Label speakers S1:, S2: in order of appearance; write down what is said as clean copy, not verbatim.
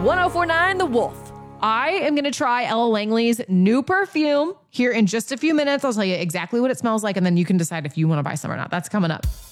S1: 1049 The Wolf.
S2: I am going to try Ella Langley's new perfume here in just a few minutes. I'll tell you exactly what it smells like, and then you can decide if you want to buy some or not. That's coming up.